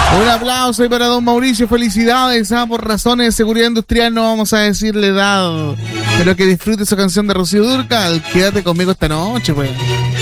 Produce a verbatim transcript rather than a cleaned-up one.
Un aplauso ahí para don Mauricio, felicidades, ¿ah? Por razones de seguridad industrial no vamos a decirle edad, pero que disfrute esa canción de Rocío Dúrcal, quédate conmigo esta noche, pues.